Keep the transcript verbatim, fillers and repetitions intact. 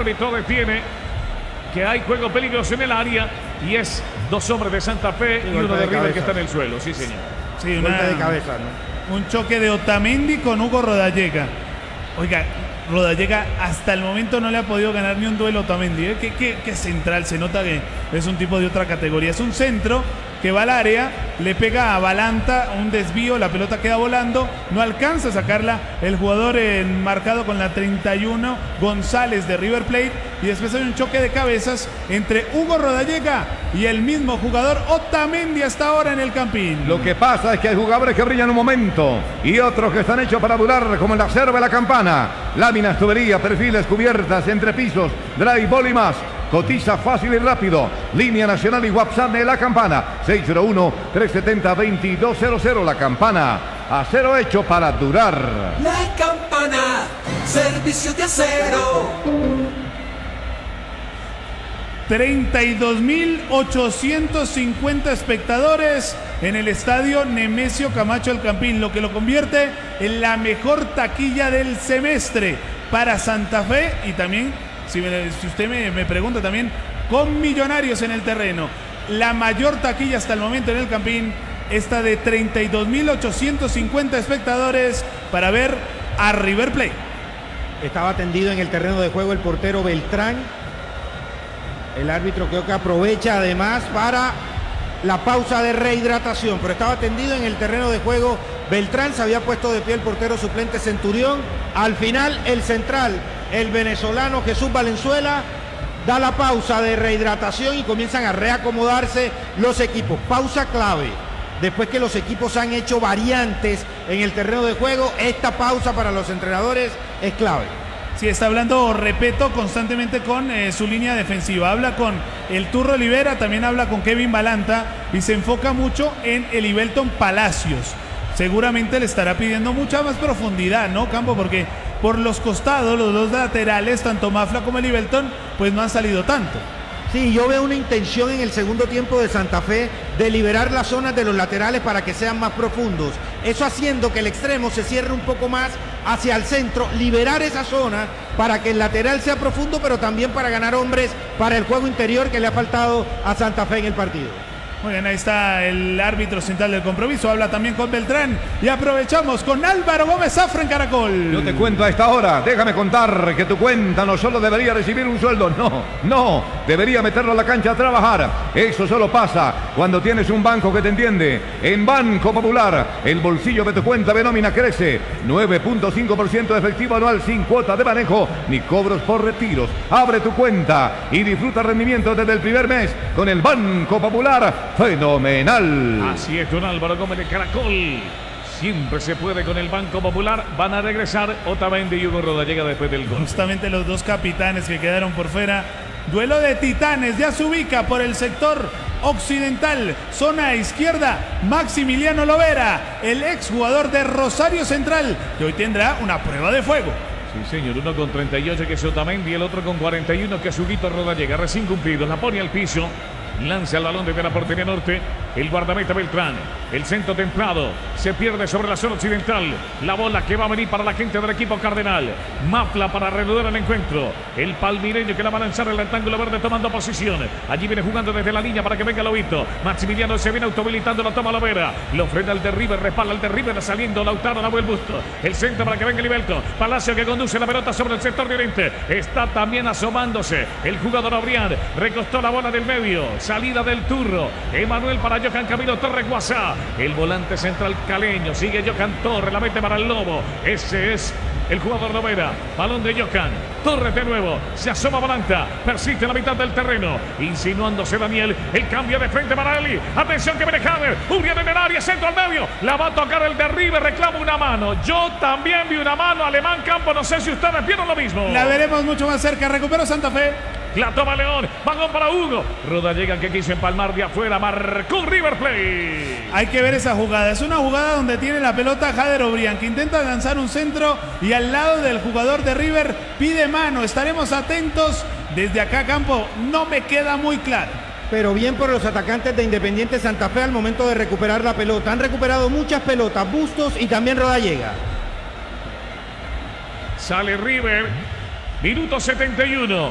árbitro detiene que hay juego peligroso en el área y es dos hombres de Santa Fe sí, y uno de, de River que está en el suelo. Sí, señor. Sí, una, de cabeza, ¿no? Un choque de Otamendi con Hugo Rodallega. Oiga, Rodallega hasta el momento no le ha podido ganar ni un duelo a Otamendi. ¿eh? ¿Qué, qué, qué central? Se nota que es un tipo de otra categoría. Es un centro que va al área, le pega a Balanta, un desvío, la pelota queda volando, no alcanza a sacarla el jugador enmarcado con la treinta y uno, González de River Plate, y después hay un choque de cabezas entre Hugo Rodallega y el mismo jugador Otamendi hasta ahora en el Campín. Lo que pasa es que hay jugadores que brillan un momento y otros que están hechos para durar, como el acero de la campana, láminas, tuberías, perfiles, cubiertas, entrepisos, drywall y más. Cotiza fácil y rápido. Línea nacional y WhatsApp de La Campana. seis cero uno, tres siete cero, dos dos cero cero. La Campana. Acero hecho para durar. La Campana. Servicio de acero. treinta y dos mil ochocientos cincuenta espectadores en el estadio Nemesio Camacho El Campín, lo que lo convierte en la mejor taquilla del semestre para Santa Fe y también, si, me, si usted me, me pregunta también, con Millonarios en el terreno. La mayor taquilla hasta el momento en el Campín, esta de treinta y dos mil ochocientos cincuenta espectadores para ver a River Plate. Estaba tendido en el terreno de juego el portero Beltrán. El árbitro creo que aprovecha además para la pausa de rehidratación, pero estaba tendido en el terreno de juego Beltrán, se había puesto de pie el portero suplente Centurión. Al final el central, el venezolano Jesús Valenzuela, da la pausa de rehidratación y comienzan a reacomodarse los equipos. Pausa clave. Después que los equipos han hecho variantes en el terreno de juego, esta pausa para los entrenadores es clave. Sí, está hablando Repeto constantemente con eh, su línea defensiva. Habla con el Turro Olivera, también habla con Kevin Balanta y se enfoca mucho en Elivelton Palacios. Seguramente le estará pidiendo mucha más profundidad, ¿no, Campo? Porque por los costados, los dos laterales, tanto Mafla como Elivelton, pues no han salido tanto. Sí, yo veo una intención en el segundo tiempo de Santa Fe de liberar las zonas de los laterales para que sean más profundos. Eso haciendo que el extremo se cierre un poco más hacia el centro, liberar esa zona para que el lateral sea profundo, pero también para ganar hombres para el juego interior que le ha faltado a Santa Fe en el partido. Muy bien, ahí está el árbitro central del compromiso, habla también con Beltrán y aprovechamos con Álvaro Gómez Zafra en Caracol. Yo te cuento a esta hora, déjame contar que tu cuenta no solo debería recibir un sueldo, no, no, debería meterlo a la cancha a trabajar. Eso solo pasa cuando tienes un banco que te entiende. En Banco Popular, el bolsillo de tu cuenta de nómina crece, nueve punto cinco por ciento de efectivo anual sin cuota de manejo ni cobros por retiros. Abre tu cuenta y disfruta rendimiento desde el primer mes con el Banco Popular. Fenomenal. Así es, don Álvaro Gómez de Caracol. Siempre se puede con el Banco Popular. Van a regresar Otamendi y Hugo Rodallega después del gol. Justamente los dos capitanes que quedaron por fuera. Duelo de titanes, ya se ubica por el sector occidental, zona izquierda, Maximiliano Lovera, el exjugador de Rosario Central, que hoy tendrá una prueba de fuego. Sí, señor, uno con treinta y ocho que es Otamendi, el otro con cuarenta y uno que es Huguito Rodallega, recién cumplido, la pone al piso. Lanza el balón desde la portería norte. El guardameta Beltrán. El centro templado. Se pierde sobre la zona occidental. La bola que va a venir para la gente del equipo cardenal. Mafla para reanudar el encuentro. El palmireño que la va a lanzar el rectángulo verde tomando posición. Allí viene jugando desde la línea para que venga Lobito. Maximiliano se viene autohabilitando. Lo toma Lovera. Lo frena el de River. Respalda el de River. Saliendo Lautaro. La vuelve el busto. El centro para que venga Elivelton. Palacio que conduce la pelota sobre el sector de oriente. Está también asomándose el jugador Obrián. Recostó la bola del medio. Salida del Turro. Emanuel para Johan Camilo Torres Guasá. El volante central caleño. Sigue Johan Torres. La mete para el Lobo. Ese es el jugador Lovera. Balón de Johan Torres de nuevo. Se asoma Balanta. Persiste en la mitad del terreno. Insinuándose Daniel. El cambio de frente para Eli. Atención que viene Jader. Urián en el área. Centro al medio. La va a tocar el derribe. Reclama una mano. Yo también vi una mano. Alemán Campo. No sé si ustedes vieron lo mismo. La veremos mucho más cerca. Recupera Santa Fe. La toma León, balón para Hugo. Rodallega que quiso empalmar de afuera, marcó River Plate. Hay que ver esa jugada, es una jugada donde tiene la pelota Jader Obrián, que intenta lanzar un centro y al lado del jugador de River pide mano. Estaremos atentos desde acá, Campo, no me queda muy claro. Pero bien por los atacantes de Independiente Santa Fe al momento de recuperar la pelota. Han recuperado muchas pelotas, Bustos y también Rodallega. Sale River, minuto setenta y uno.